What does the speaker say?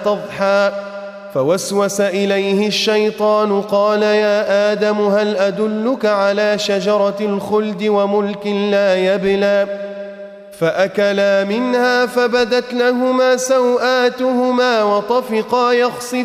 تضحى فوسوس إليه الشيطان قال يا آدم هل أدلك على شجرة الخلد وملك لا يبلى فأكلا منها فبدت لهما سوآتهما وطفقا يخصفان